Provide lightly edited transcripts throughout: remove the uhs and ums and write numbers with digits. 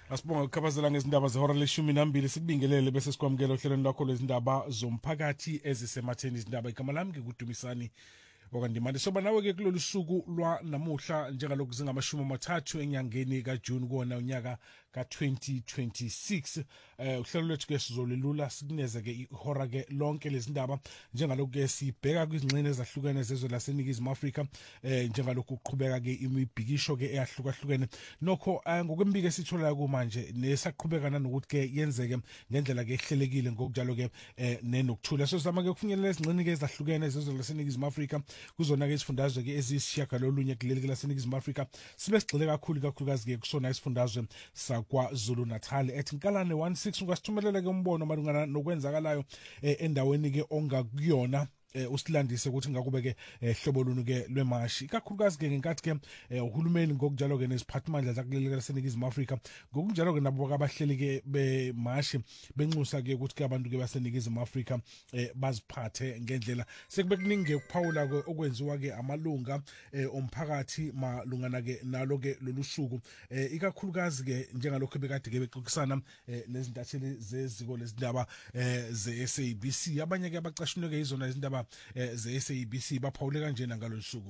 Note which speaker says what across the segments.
Speaker 1: Asibonga ukukhaphazela ngezindaba zehora le-12 sikubingelele bese sikwamukela ohlelweni lwakho lwezindaba zomphakathi ezisematheni izindaba. Igama lami ngikudumisani okandimande. Soba nawe-ke kulolu suku lwanamuhla njengalokhu zingama-30 enyangeni kaJuni kuwona unyaka ka-2026. Uhlelo lwethu-ke sizolelula sikuneze-ke ihora-ke lonke lezindaba njengalokhu-ke sibheka kwizingxenye ezahlukene zezwe laseNingizimu Afrika, njengalokhu kuqhubeka-ke imibhikisho-ke eyahlukahlukene nokho ngokwembiko esitholayo kumanje nesaqhubeka nanokuthi-ke yenzeke ngendlela-ke ehlelekile ngokunjalo-ke nenokuthula. So sizama-ke ukufinyelela ezingxenye-ke ezahlukene zezwe laseNingizimu Afrika kuzona-ke isifundazwe-ke eziyisishiyagalolunye kuleli-ke laseNingizimu Afrika, sibe sigxile kakhulukazi-ke kusona isifundazwe saKwaZulu Natal. Ethi Nkalane 16 ungasithumelela-ke umbono malungana nokwenzakalayo endaweni-ke ongakuyona, usilandise ukuthi ngakube-ke hlobo luni-ke lwemashi, ikakhulukazi-ke ngenkathi-ke uhulumeni ngokunjalo-ke neziphathimandla zakuleli laseNingizimu Afrika ngokunjalo-ke nabo abahleli-ke bemashi benxusa-ke ukuthi-ke abantu-ke baseNingizimu Afrika baziphathe ngendlela. Sekube kuningi-ke ukuphawula-ke okwenziwa-ke amalunga omphakathi malungana-ke nalo-ke lolu suku, ikakhulukazi-ke njengalokhu bekade-ke bexoxisana nezintatheli zeziko lezindaba ze-SABC. Abanye-ke abacashunwe-ke izona izindaba ze-SABC baphawule kanjena ngalolu suku.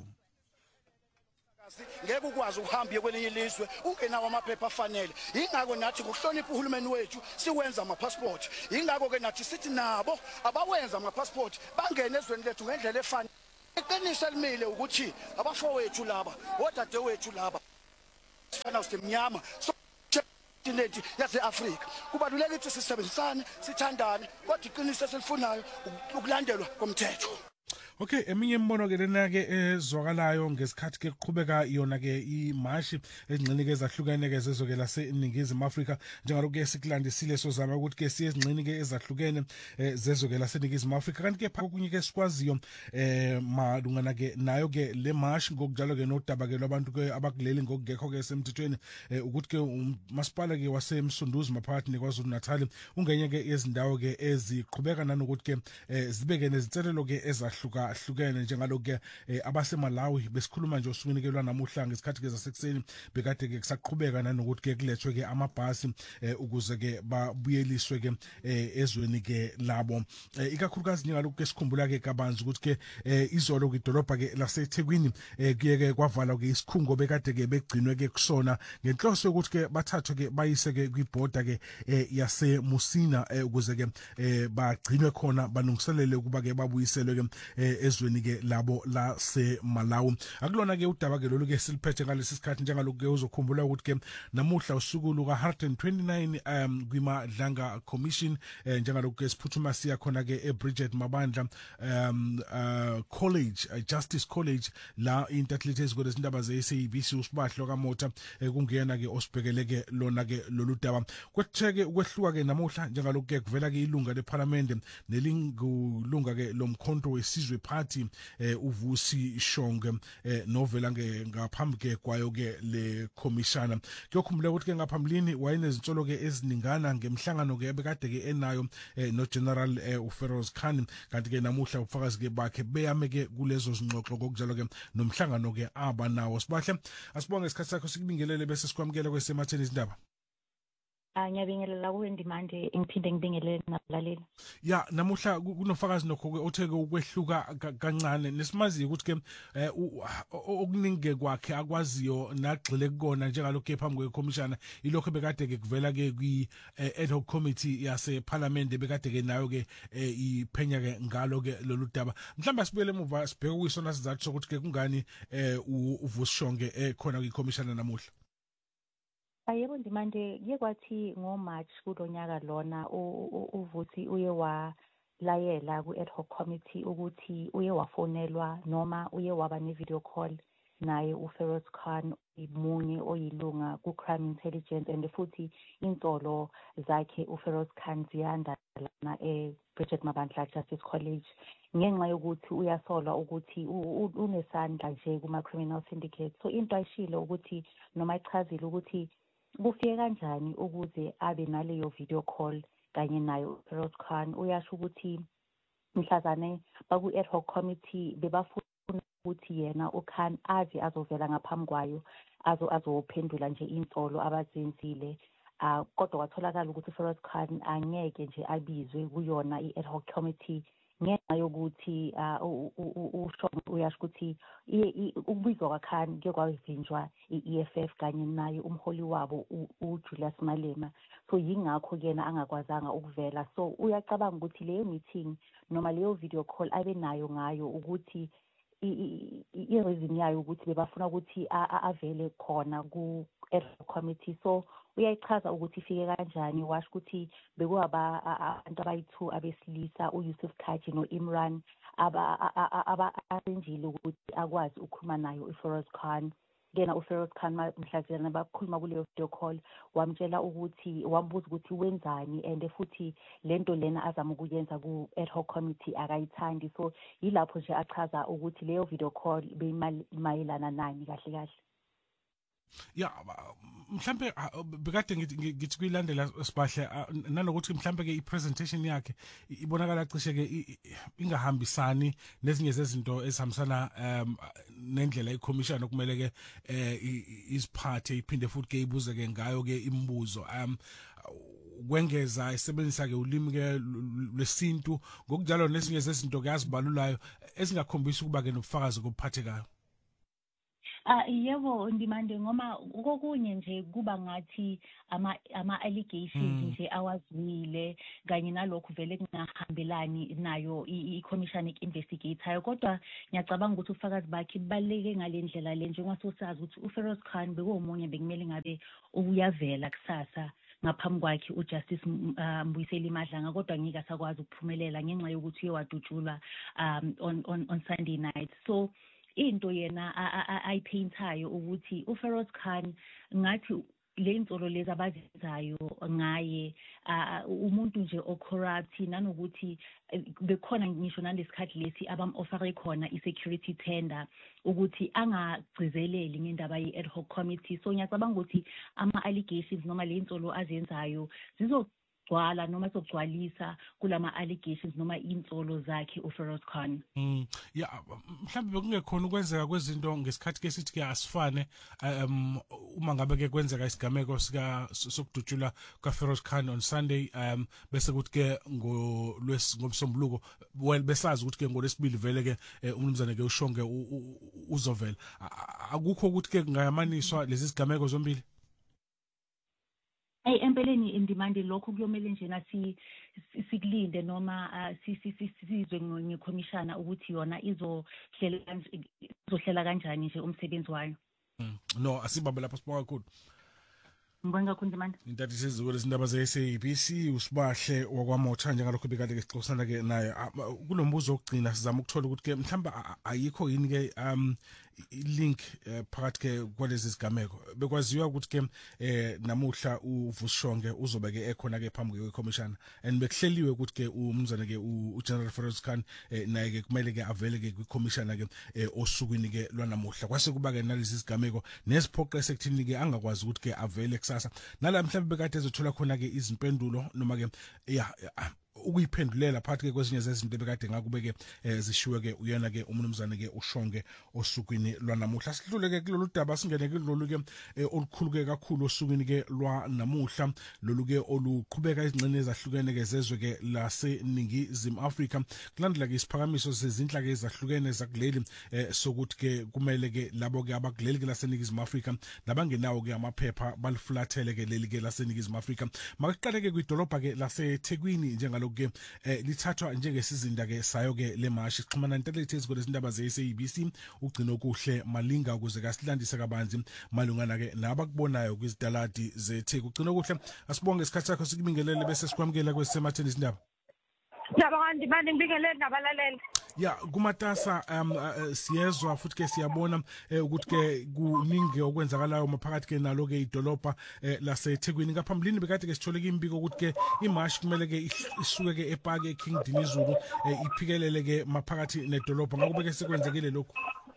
Speaker 2: Ngeke ukwazi ukuhamba kwelinye ilizwe ungenawo amaphepha afanele. Ingakho nathi ngokuhlonipha uhulumeni wethu siwenza ama-passport. Ingakho-ke nathi sithi nabo abawenza ama-passport bangene ezweni lethu ngendlela efanele. Iqiniso elimile ukuthi abafowethu laba, odadewethu laba sifana usemnyama nethi yase-Afrika. Kubalulekile ukuthi sisebenzisane, sithandane, kodwa iqiniso esilifunayo ukulandelwa komthetho.
Speaker 1: Okay, eminye imibono-ke lena-ke ezwakalayo ngesikhathi-ke kuqhubeka yona-ke imashi ezingxenye-ke ezahlukene-ke zezwe-ke laseNingizimu Afrika, njengalokhu-ke sikulandisile sozama ukuthi-ke siye ezingxenye-ke ezahlukene zezwe-ke laseNingizimu Afrika. Kanti-ke okunye-ke sikwaziyo malungana-ke nayo-ke le mashi ngokunjalo-ke nodaba-ke lwabantu-ke abakuleli ngokungekho-ke semthethweni, ukuthi-ke umasipala-ke waseMsunduzi maphakathi neKwaZulu Natal ungenye-ke yezindawo-ke eziqhubeka nanokuthi-ke zibe-ke nezinselelo-ke ezahlukene njengaloku-ke abaseMalawi besikhuluma nje osukwini-ke lwanamuhla ngesikhathi-ke zasekuseni bekade-ke kusaqhubeka nanokuthi-ke kulethwe-ke amabhasi ukuze-ke babuyeliswe-ke ezweni-ke labo, ikakhulukazi njengalokhu-ke sikhumbula-ke kabanzi ukuthi-ke izolo-ke idolobha-ke laseThekwini kuye-ke kwavalwa-ke isikhungo bekade-ke begcinwe-ke kusona ngenhloso yokuthi-ke bathathwe-ke bayise-ke kwibhoda-ke yaseMusina ukuze-ke bagcinwe khona balungiselele ukuba-ke babuyiselwe-ke ezweni-ke labo laseMalawi. Akulona-ke udaba-ke lolu-ke siliphethe ngalesi sikhathi njengalokhu-ke uzokhumbula ukuthi-ke namuhla usuku luka-129 kwiMadlanga Commission, njengalokhu-ke siphuthuma siya khona-ke eBridget Mabandla College, Justice College, la intatheli ezikole izindaba ze-SABC uSibahlo kaMotha kungena-ke osibhekeleke lona-ke lolu daba. Kwethe-ke ukwehluka-ke namuhla njengalokhu-ke kuvela-ke ilunga lephalamende nelingulunga-ke lomkhonto wesizwe party uVusi Shongwe novela ngaphambi-ke kwayo-ke le commissioner. Kuyokhumbula ukuthi-ke ngaphambilini wayenezinsolo-ke eziningana ngemhlangano-ke ebekade-ke enayo noGeneral uFeroz Khan, kanti-ke namuhla ubufakazi-ke bakhe beyame-ke kulezo zingxoxo ngokunjalo-ke nomhlangano-ke abanawo. Sibahle asibonge isikhathi sakho sikubingelele bese sikwamukela kwesematheni izindaba.
Speaker 3: Ngiyabingelela kuwe Ndimande, ngiphinde ngibingelele nabalaleli.
Speaker 1: Ya, namuhla kunofakazi nokho-ke othe-ke ukwehluka kancane nesimaziyo ukuthi-ke okuningi kwakhe akwaziyo nagxile kukona njengalokhu phambi kwekhomishana ilokho bekade-ke kuvela-ke kwi-ad hoc committee yasephalamende bekade-ke nayo-ke iphenya-ke ngalo-ke lolu daba. Mhlawumbe sibuyele emuva sibheke kuyisona sizathu sokuthi-ke kungani uVusi Shongwe khona kwikhomishana namuhla.
Speaker 3: Yebo Ndimande, kuye kwathi ngoMarch kulo nyaka lona uVusi uye walayela ku-ad hoc committee ukuthi uye wafonelwa noma uye waba ne-video call naye uFeroz Khan, munye oyilunga ku-Crime Intelligence, and futhi insolo zakhe uFeroz Khan ziyandalana eBridget Mabandla Justice College ngenxa yokuthi uyasolwa ukuthi unesandla nje kuma-criminal syndicate. So into ayishilo ukuthi noma ichazile ukuthi kufike kanjani ukuze abe naleyo video call kanye naye uFeroz Khan. Uyasho ukuthi mhlazane baku-ad hoc committee bebafuna ukuthi yena uKhan aze azovela ngaphambi kwayo azophendula nje insolo abazenzile kodwa kwatholakala ukuthi uFeroz Khan angeke nje abizwe kuyona i-ad hoc committee ngenxa yokuthi uShongwe uyasho ukuthi ukubizwa kwaKhan kuke kwavinjwa i-EFF kanye naye umholi wabo uJulius Malema, so yingakho yena angakwazanga ukuvela. So uyacabanga ukuthi leyo meeting noma leyo video call abe nayo ngayo ukuthi i-reason yayo ukuthi bebafuna ukuthi avele khona ku-ad hoc committee. So uyayichaza ukuthi ifike kanjani, washo ukuthi abantu abayi-2 abesilisa uYusuf Khaji no-Imran asenjile ukuthi akwazi ukukhuluma nayo uFeroz Khan. Kena uFeroz Khan mhlazana bakhuluma kuleyo video call wamtshela ukuthi wambuza ukuthi wenzani and futhi lento lena azama ukuyenza ku-ad hoc committee akayithandi. So yilapho nje achaza ukuthi leyo video call beyimayelana nani kahle kahle.
Speaker 1: Ya mhlambe bekade ngithi kuyilandela Sibahle nanokuthi mhlambe ke i-presentation yakhe ibonakala cishe ke ingahambisani nezinye zezinto ezihambisana nendlela i-commission okumele ke isiphathe iphinde futhi ke ibuze ke ngayo ke imibuzo kwengeza isebenzisa ke ulimi ke lwesintu ngokunjalo nezinye zezinto ke azibalulayo ezingakhombisa ukuba ke nobufakazi obuphathekayo.
Speaker 3: Yebo Ndimande, ngoma kokunye nje kuba ngathi ama allegations nje awazwile kanye nalokho vele kungahambelani nayo i-commission investigator, kodwa ngiyacabanga ukuthi ufakazi bakhe baleke ngalendlela le njengoba sosazi ukuthi uFeroz Khan bekuwomunye bekumele ngabe uyavela kusasa ngaphambi kwakhe uJustice Mbuyiseli Madlanga, kodwa ngeke asakwazi ukuphumelela ngenxa yokuthi uyewadutshulwa on Sunday night. So into yena ayipaintayo ukuthi uFeroz Khan ngathi le insolo lezi abazenzayo ngaye umuntu nje ocorrupt, nanokuthi bekhona ngisho nalesikhathi lesi abam-offer khona i-security tender ukuthi angagcizeleli ngendaba ye-ad hoc committee. So ngiyacabanga ukuthi ama-allegations noma le insolo azenzayo zizogcwala noma zizogcwalisa kulama allegations noma insolo zakhe uFeroz Khan.
Speaker 1: Ya mhlawumbe bekungekhona ukwenzeka kwezinto ngesikhathi ke sithi ke asifane uma ngabe ke kwenzeka isigameko sika sokudutshula kaFeroz Khan on Sunday bese kuthi ke ngomsombuluko besazi ukuthi ke ngolesibili vele ke umnumzane ke uShongwe uzovela. Akukho ukuthi ke ngayamaniswa lezi sigameko zombili.
Speaker 3: Empeleni Ndimande lokho kuyomele njena sikulinde noma sizwe ngekhomishana ukuthi yona izohlela kanjani nje umsebenzi wayo.
Speaker 1: No asibambe lapha sibuka kakhulu.
Speaker 3: Ngibonga kakhulu Ndimande.
Speaker 1: Intathi sizwe izindaba ze-SABC uSibahle wakwaMotha njengalokho bekade ke sixoxana ke naye kulombuzo wokugcina sizama ukuthola ukuthi ke mhlamba ayikho yini ke link phakathi ke kwalezi sigameko bekwaziwa ukuthi ke namuhla uVusishonge uzobe ke ekhona ke phambi kweCommission and bekuhleliwe ukuthi ke umnumzane ke uGeneral Feroz Khan naye ke kumele ke avele ke kwiCommission ke osukwini ke lwanamuhla kwase kuba ke nalezi sigameko nesiphoqe sekuthini ke angakwazi ukuthi ke avele kusasa nala mhlawumbe bekade ezothola khona ke izimpendulo noma ke ukuyiphendulela phakathi ke kwezinye zezinto bekade ngakubeke zishiwe ke uyena ke umnumzane ke uShongwe osukwini lwanamuhla. Sidlule ke kulolu daba singene ke kulolu ke olukhulu ke kakhulu osukwini ke lwanamuhla lolu ke oluqhubeka izingxenye ezahlukene ke zezwe ke laseNingizimu Afrika kulandela ke isiphakamiso sezinhla ke ezahlukene zakuleli sokuthi ke kumele ke labo ke abakuleli ke laseNingizimu Afrika nabangenawo ke amaphepha balifulathele ke leli ke laseNingizimu Afrika. Makuqale ke kwidolobha ke laseThekwini njengalo ke lithathwa njengesizinda ke sayo ke lemashi sixhumana nentetho ezikole izindaba ze-SABC ugcino okuhle Malinga ukuze kasilandise kabanzi malungana ke nabakubonayo kwizidaladi zeTheku. Ugcino okuhle asibonge isikhathi sakho sikubingelele bese sikwamukela kwesematheni izindaba.
Speaker 4: Ngiyabonga Ndimande ngibingelele nabalaleli.
Speaker 1: Ya kumatasa siyezwa futhi ke siyabona ukuthi ke kuningi okwenzakalayo maphakathi ke nalo ke idolobha laseThekwini. Ngaphambilini bekade ke sithole ke imbiko ukuthi ke imash kumele ke isuke ke ePark eKing Dinizulu iphikelele ke maphakathi nedolobha ngakube ke sekwenzekile lokho.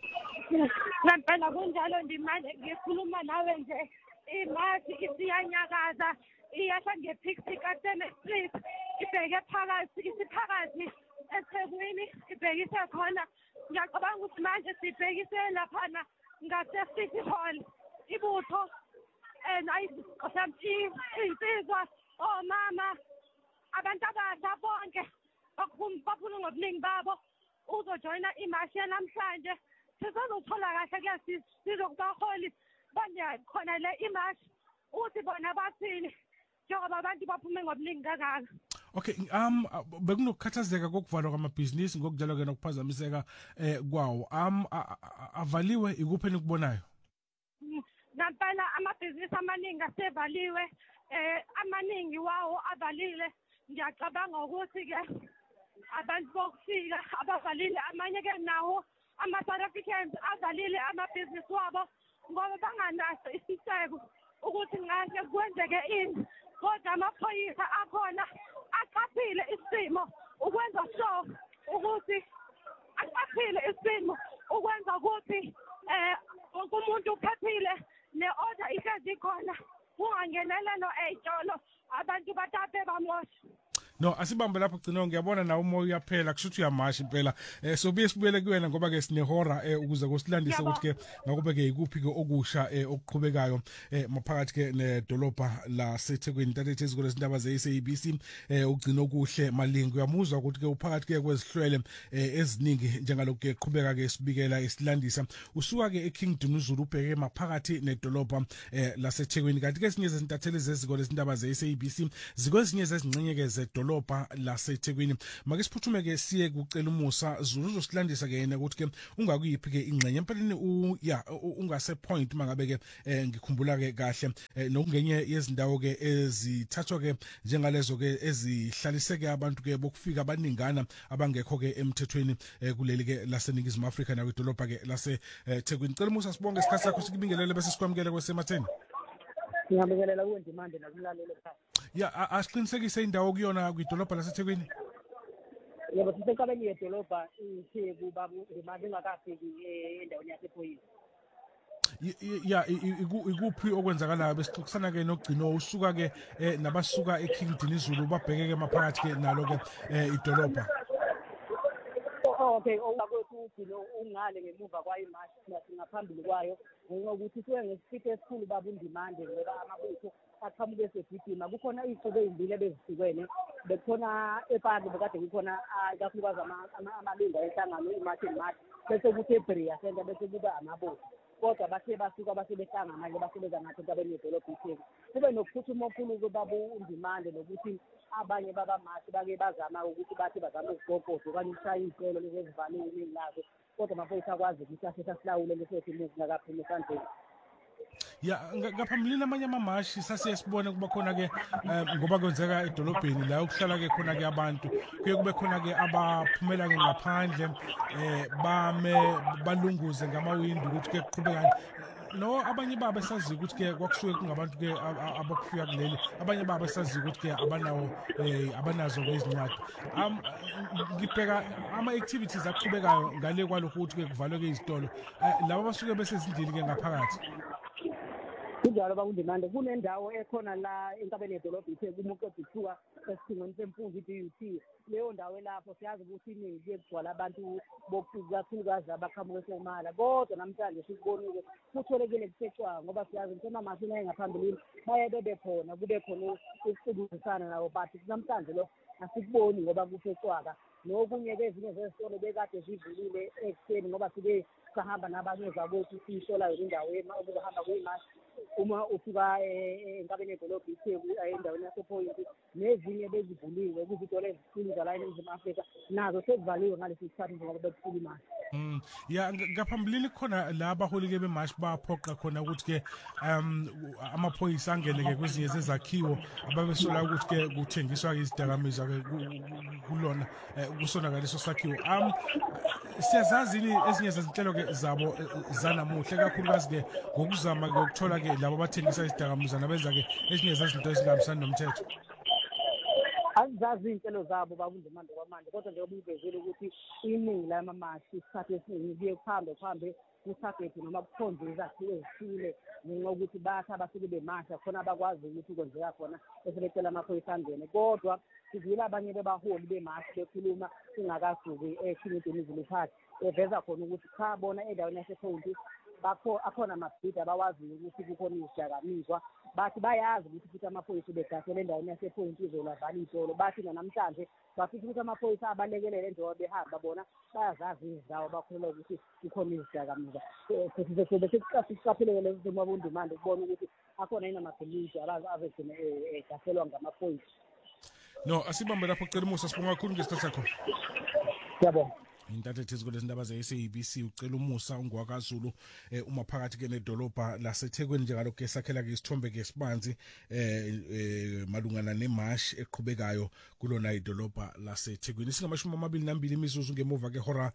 Speaker 4: Ngempela kunjalo Ndimande ngikhuluma nawe nje imash isiyanyakaza iyahla ngePixie Katene Street ibheke phakathi isiphakathi eThekwini ibhekise khona. Ngiyacabanga ukuthi manje sibhekise laphana ngase City Hall ibutho and insizwa omama abantu abasha bonke baphula ngobuningi babo uzojoyina imashi namhlanje sizozothola kahle ke sizokubaholi khona le imashi uthi bona bathini njengoba abantu baphume ngobuningi kangaka.
Speaker 1: Okay, bekunokukhathazeka kokuvalwa kwamabhizinisi ngokunjalo ke nokuphazamiseka kwawo avaliwe ikuphi enikubonayo?
Speaker 4: Nampela amabhizinisi amaningi asevaliwe amaningi wawo avalile. Ngiyacabanga ukuthi ke abantu bokufika abavalile amanye ke nawo ama-South Africans avalile amabhizinisi wabo ngoba banganaso isiseko ukuthi ngase kwenzeke ini, kodwa amaphoyisa akhona aqaphile isimo ukwenza sure ukuthi wonke umuntu uphephile ne-order ihlezi khona kungangenelelo ey'tolo abantu batape bamosha.
Speaker 1: No, asibambe lapho gcino ngiyabona nawe umoya uyaphela kushuthi uyamashi impela sobuye sibuyele kuwena ngoba ke sinehora ukuze kusilandise ukuthi ke ngakube ke ikuphi ke okusha okuqhubekayo maphakathi ke nedolobha laseThekwini ntathethe izikole izindaba ze-SABC ugcino okuhle malingi uyamuzwa ukuthi ke uphakathi ke kwezihlwele eziningi njengaloku ke qhubeka ke sibikela isilandisa usuka ke eKing Dinuzulu ubheke maphakathi nedolobha laseThekwini kanti ke ezinye zezintatheli zezikole izindaba ze-SABC zikwezinye zezingxenye ke zedolobha laseThekwini make siphuthume ke siye kucela umusa Zulu uzosilandisa ke yena ukuthi ke ungakuyiphi ke ingxenye empeleni ungase point mangabe ke ngikhumbula ke kahle nokungenye yezindawo ke ezithathwa ke njengalezo ke ezihlaliseke abantu ke bokufika abaningana abangekho ke emthethweni kuleli ke laseNingizimu Afrika nakwidolobha ke laseThekwini cela umusa sibonge isikhathi sakho sikubingelele bese sikwamukele kwesematheni.
Speaker 5: Ngiyabingelela kuNdimande nakumlalelo ekhaya.
Speaker 1: Ya asiqinisekise indawo kuyona kwidolobha laseThekwini.
Speaker 5: Yebo sisenkabeni yedolobha iTheku babu Ndimande ingakafiki endaweni yasePhoyisa.
Speaker 1: Ya ikuphi okwenzakalayo besixoxisana ke nogcino usuka ke nabasuka eKing Dinuzulu babheke ke maphakathi ke nalo ke idolobha.
Speaker 5: Okay, okwethu ugcino ungale ngemuva kwayo imashi nathi ngaphambili kwayo ngokuthi kuye ngesifito esikhulu babu Ndimande ngoba amabutho aqhamuke esegidima kukhona iziqobo ezimbili ebezihlukene bekhona eParlo bekade kukhona kakhulukazi amalunga enhlangano imathi bese kuthi eBria Center bese kuba amabutho kodwa bathe basuka basebehlangana manje basebenza ngathi entabeni yedolobha iTheku kube nokuphuthuma okukhulu babu Ndimande nokuthi abanye babamathi bake bazama ukuthi bathi bazama ukugobhoza okanye ukushaya izicelo lezi ezivaliwe iningi lazo kodwa amaphoyisa akwazi ukuthi asesilawule lesothi imuzi ngakaphuma esandleni.
Speaker 1: Ya ngaphambilini amanye amamashi sasiye sibone kuba khona ke ngoba kwenzeka edolobheni la ukuhlala ke khona ke abantu kuye kube khona ke abaphumela ke ngaphandle bame balunguze ngamawindi ukuthi ke kuqhubekani no abanye baba esazi ukuthi ke kwakusuke kungabantu ke abakufika kuleli abanye baba esazi ukuthi ke abanazo izincwadi ngibheka ama activities aqhubekayo ngale kwalokho ukuthi ke kuvalwe ke izitolo laba basuke besezindlini ke ngaphakathi.
Speaker 5: Kunjalo bakuNdimande kunendawo ekhona la enkabeni yedolobha iTheku umuntu odusuka esithingweni sempunzi iDUT leyo ndawo lapho siyazi ukuthi iningi kugcwala abantu bokukakhulukazi abaqhamuke eSomala kodwa namhlanje sikubonile kutholekile kusecwa ngoba siyazi ukuthi amamashini ayengaphambilini baye bebekhona kube khona ukusebenzisana nabo but namhlanje lo asikuboni ngoba kusecwaka nokunye ke ezinye zesitolo bekade zivulile ekuseni ngoba sike sahamba nabanye zabothi sisholayo indawo okuhamba kuyimashi uma ufika enkabeni yedolobha iTheku endaweni yasePhoyisa nezinye bezivuliwe kuzitolo ezikhulu zala eNingizimu Afrika nazo sezivaliwe ngalesi sikhathi ngoba bekufuna imali.
Speaker 1: Ya ngaphambilini khona la abaholi ke bemashi baphoqa khona ukuthi ke amaphoyisa angene ke kwezinye zezakhiwo ababesola ukuthi ke kuthengiswa izidakamizwa ke kulona kusona ngaleso sakhiwo. Siyazazi ezinye zezinhlelo ke zabo zanamuhle kakhulukazi ke ngokuzama ke ukuthola ke labo abathengisa izidakamizwa nabenza ke ezinye zezinto ezingahambisani nomthetho.
Speaker 5: Azizazi izinhlelo zabo bakuNdimande kwamanje kodwa nje obuvezile ukuthi iningi lamamashi isikhathi esiningi kuye kuhambe ku-target noma kukhonze izakhiwo ezithile ngenxa yokuthi bakha basuke bemasha khona abakwazi ukuthi kwenzeka khona esebecela amaphoyisa angene kodwa sizile abanye bebaholi bemashi bekhuluma singakasuki eKing Dinuzulu Park eveza khona ukuthi cha bona endaweni yasePhoyisa akhona amabhidi abawaziyo ukuthi kukhona izidakamizwa bathi bayazi ukuthi futhi amaphoyisa begasele endaweni yasePoint izolavala iy'tolo bathi namhlanje bafisa ukuthi amaphoyisa abalekelele njengoba behamba bona bayazazi izindawo bakholelwa ukuthi kukhona izidakamizwa sesiqaphileke leso simo abundimande ukubona ukuthi akhona yini amabhilidi abegcine egaselwa ngamaphoyisa.
Speaker 1: No, asibambe lapho Cela Umusa sibonga kakhulu ngesikhathi sakho.
Speaker 5: Siyabonga.
Speaker 1: Intathe ezikole izindaba ze-SABC ucela umusa ungwakazulu uma phakathi ke nedolobha laseThekwini njengalokho ke sakhela ke isithombe ke sibanzi malungana nemash eqhubekayo kulona idolobha laseThekwini. Singamashumi 22 imizuzu ngemuva ke hora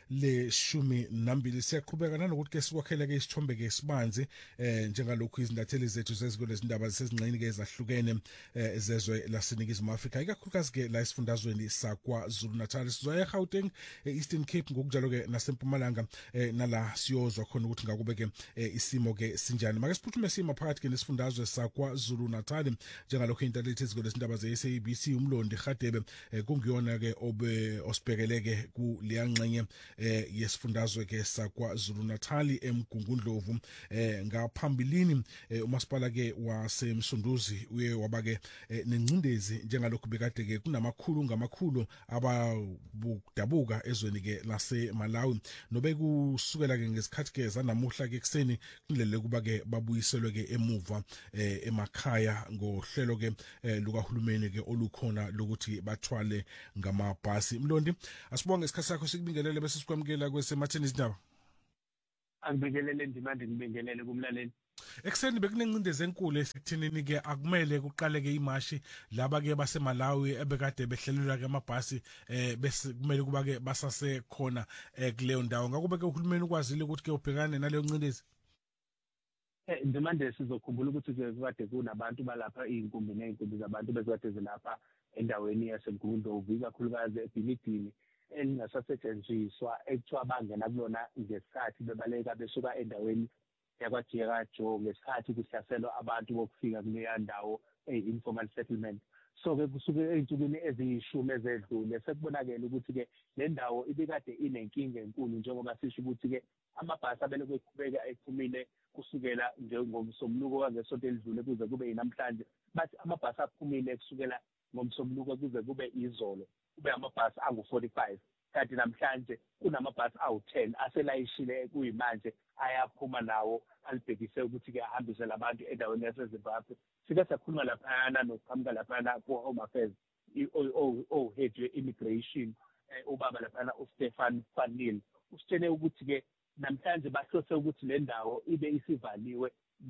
Speaker 1: le-12 siyaqhubeka nanokuthi ke sikwakhela ke isithombe ke sibanzi njengalokho izindatheli zethu zezikole izindaba zisezingxeni ke ezahlukene zezwe laseNingizimu Afrika ikakhulukazi ke la esifundazweni saKwaZulu Natal sizoya eGauteng Eastern Cape ngokunjalo ke nasempumalanga nala siyozwa khona ukuthi ngakube ke isimo ke sinjani. Make siphuthume sima phakathi ke nesifundazwe saKwaZulu Natal njengalokho intalethe ezikole izindaba ze-SABC uMlondi Radebe kungiyona ke osibhekeleke ku liyangxenye yesifundazwe ke saKwaZulu Natal eMgungundlovu ngaphambilini umasipala ke waseMsunduzi uye waba ke nencindezi njengalokho bekade ke kunamakhulu ngamakhulu ababudabuka ezweni ke laseMalawi nobe kusukela ke ngesikhathi ke zanamuhla ke kuseni kulele kuba ke babuyiselwe ke emuva emakhaya ngohlelo ke lukahulumeni ke olukhona lokuthi bathwale ngamabhasi. Mlondi asibonge isikhathi sakho sikubingelele bese sikwamukela kwesematheni izindaba.
Speaker 6: Angibingelele Ndimande ngibingelele kumlaleli.
Speaker 1: Ekseni bekunencindezi enkulu esithinini ke akumele kuqale ke imashi laba ke baseMalawi ebekade behlelelwa ke amabhasi bese kumele kuba ke basase khona kuleyo ndawo ngakube ke uhulumeni ukwazile ukuthi ke ubhekane naleyo ncindezi.
Speaker 6: Ndimande sizokhumbula ukuthi ke kade kunabantu balapha izinkumbi nezinkumbi zabantu bezikade zilapha endaweni yaseMgungundlovu ikakhulukazi eBhilidini elingasasetshenziswa ekuthiwa bangena kulona ngesikhathi bebaleka besuka endaweni yakwaJekajo ngesikhathi kuhlaselwa abantu bokufika kuleya ndawo informal settlement. So ke kusuke ey'nsukwini eziyishumi ezedlule sekubonakele ukuthi ke le ndawo ibikade inenkinga enkulu njengoba sisho ukuthi ke amabhasi abeleke eqhubeka ephumile kusukela ngomsombuluko wangesonto elidlule kuze kube yinamhlanje bathi amabhasi aphumile kusukela ngomsombuluko kuze kube izolo kube amabhasi angu-45 kanti namhlanje kunamabhasi awu-10 aselayishile kuyimanje ayaphuma nawo alibhekise ukuthi-ke ahambise labantu endaweni yaseZimbabwe. Sike sakhuluma laphayana nokuqhamuka laphayana ku-Home Affairs o-head we-immigration ubaba laphayana uStefan Fanil usitshele ukuthi-ke namhlanje bahlose ukuthi le ndawo ibe isivaliwe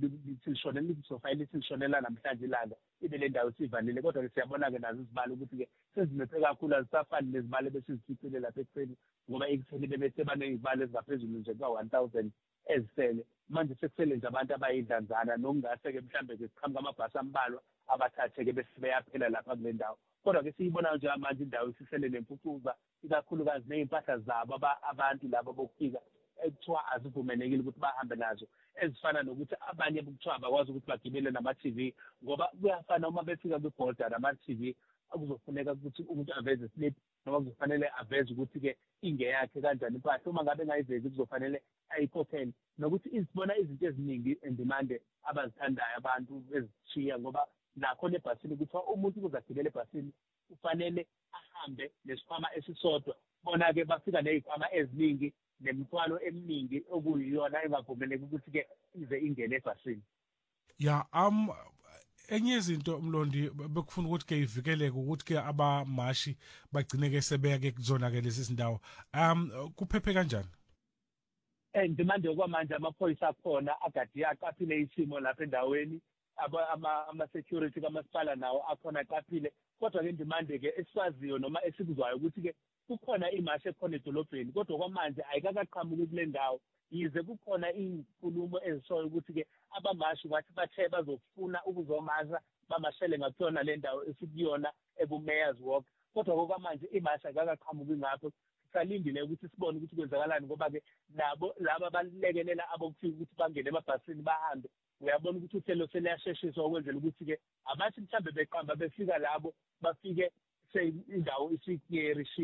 Speaker 6: silishonela namhlanje ilanga ibe le ndawo isivalile kodwa-ke siyabona-ke nazo izibalo ukuthi-ke sezimethe kakhulu azisafani nezibalo ebesizikhiphile lapha ekuseni ngoba ekutheni bebese baney'zibalo ezingaphezulu nje kuka-1,000 ezisele manje sekusele nje abantu abayidlanzana nokungase-ke mhlawumbe-ke siqhamuka amabhasi ambalwa abathathe-ke bese beyaphela lapha kule ndawo kodwa-ke siyibonayo nje manje indawo isisele nemfucuza ikakhulukazi ney'mpahla zabo abantu labo bokufika ekuthiwa azivumelekile ukuthi bahambe nazo ezifana nokuthi abanye kuthiwa bakwazi ukuthi bagibele nama-TV ngoba kuyafana uma befika kwi-border nama-TV kuzofuneka ukuthi umuntu aveze slip noma kuzofanele aveze ukuthi-ke ingeyakhe kanjani impahla uma ngabe engayivezi kuzofanele ayiphothele nokuthi izibona izinto eziningi endimande abazithandayo abantu bezishiya ngoba nakhona ebhasini kuthiwa umuntu ukuze agibele ebhasini kufanele ahambe nesikhwama esisodwa bona-ke bafika ney'khwama eziningi nemithwalo eminingi okuyiyona engavumeleki ukuthi-ke ize ingene ebhasini.
Speaker 1: Ya enye izinto Mlondi bekufuna ukuthi-ke ivikeleke ukuthi-ke abamashi bagcine-ke sebeke kuzona-ke lezi zindawo kuphephe kanjani?
Speaker 6: Ndimande okwamanje amaphoyisa akhona agade aqaphile isimo lapha endaweni ama-security kamasipala nawo akhona aqaphile kodwa-ke ndimande-ke esikwaziyo noma esikuzwayo ukuthi-ke kukhona imashi ekhona edolobheni kodwa kwamanje ayikakaqhamuki kule ndawo yize kukhona iy'nkulumo ezishoyo ukuthi-ke abamashi bathi bathe bazofuna ukuzomasha bamashele ngakuyona le ndawo esikuyona ebu-Mayors Walk kodwa kokwamanje imashi ayikakaqhamuki ngapho sisalindile ukuthi sibone ukuthi kwenzakalani ngoba-ke nabo laba balekelela abokufika ukuthi bangene emabhasini bahambe uyabona ukuthi uhlelo seliyasheshiswa ukwenzela ukuthi-ke abathi mhlawumbe beqamba befika labo bafike indawo isikerishiwe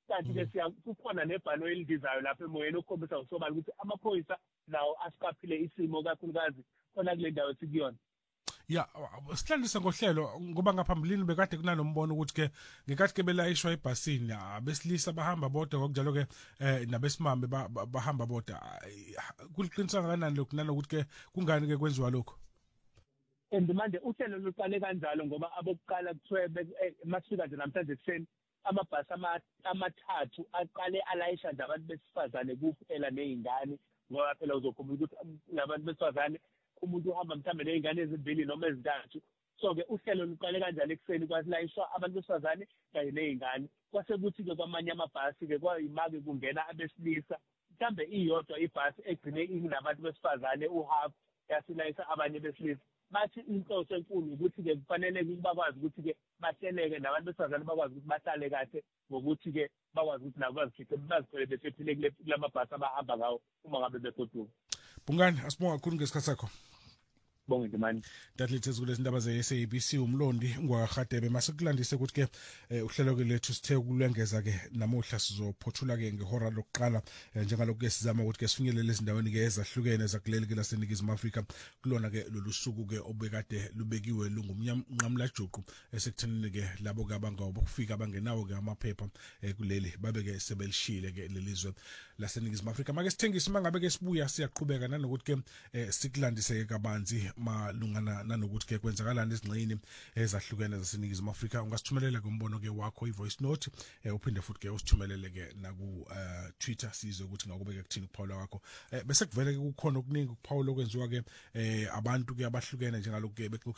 Speaker 6: kanti ke kukhona nebhano elidizayo lapha emoyeni okukhombisa usobala ukuthi amaphoyisa nawo asiqaphile isimo kakhulukazi khona kule ndawo sikuyona.
Speaker 1: Ya sihlalisa ngohlelo ngoba ngaphambilini bekade kunanombono ukuthi ke ngekathi ke belayishwa ebhasini abesilisa bahamba bodwa ngokunjalo ke nabesimame bahamba bodwa kuliqinisa kanani lokho nanokuthi ke kungani ke kwenziwa lokho.
Speaker 6: Manje uhlelo luqale kanjalo ngoba abokuqala kuthiwe masifika nje namhlanje kuseni amabhasi amathathu aqale alayisha nje abantu besifazane kuphela nezingane ngoba phela uzokhumbula ukuthi labantu besifazane umuntu uhamba mhlambe nezingane ezimbili noma ezintathu. So ke uhlelo luqale kanjalo ekuseni kwasilayishwa abantu besifazane kanye nezingane kwase kuthi ke kwamanye amabhasi ke kwayimake kungena abesilisa mhlambe iyodwa ibhasi egcine inabantu besifazane uhalf yasilayisa abanye besilisa. Bathi inhloso enkulu ukuthi ke kufanele bakwazi ukuthi ke bahleleke nabantu besifazane bakwazi ukuthi bahlale kahle ngokuthi ke bakwazi ukuthi nabo bazikhiphe bazithole besephile kulamabhasi abahamba ngawo uma ngabe begoduka.
Speaker 1: Bungani asibonga kakhulu ngesikhathi sakho.
Speaker 6: Bonke ndimani
Speaker 1: Datlithe kulezi ndaba ze-SABC umlondi ungwakahadebe masekulandise ukuthi ke uhlelo ke lethu sithe kulengeza ke namuhla sizophothula ke ngehora lokuqala njengalokho ke sizama ukuthi ke sifinyelele ezindaweni ke ezahlukene zakuleli ke laseNingizimu Afrika kulona ke lolu suku ke obekade lubekiwe lungumnqamlajuqu esekuthenini ke labo ke abangawokufika bangenawo ke amaphepha kuleli babe ke sebelishile ke lelizwe laseNingizimu Afrika. Make sithengise mangabe ke sibuya siyaqhubeka nanokuthi ke sikulandise ke kabanzi malungana nanokuthi ke kwenzakalana ezingxini ezahlukene zaseNingizimu Afrika. Ungasithumelela ngombono ke wakho ivoice note uphinde futhi ke usithumelele ke naku Twitter sizwe ukuthi ngakubeke kuthini kuphawula wakho bese kuvele ke kukhona okuningi ukuphawula okwenziwa ke abantu ke abahlukene njengalokho ke